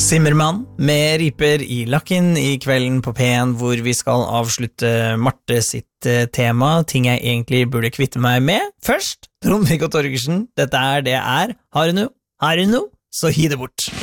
Simmermann med riper I lakken I kvelden på P1 hvor vi skal avslutte Marte sitt tema, ting jeg egentlig burde kvitte meg med. Først, Trond-Viggo Torgersen, dette det har du noe, så hi det bort.